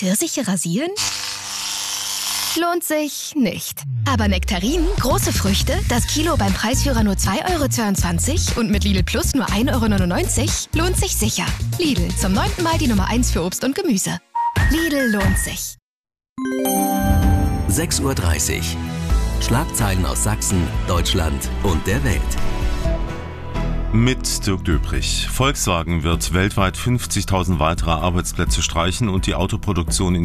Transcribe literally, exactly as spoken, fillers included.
Pfirsiche rasieren? Lohnt sich nicht. Aber Nektarinen, große Früchte, das Kilo beim Preisführer nur zwei Euro zweiundzwanzig und mit Lidl Plus nur ein Euro neunundneunzig, lohnt sich sicher. Lidl, zum neunten Mal die Nummer eins für Obst und Gemüse. Lidl lohnt sich. sechs Uhr dreißig. Schlagzeilen aus Sachsen, Deutschland und der Welt. Mit Dirk Döbrich. Volkswagen wird weltweit fünfzigtausend weitere Arbeitsplätze streichen und die Autoproduktion in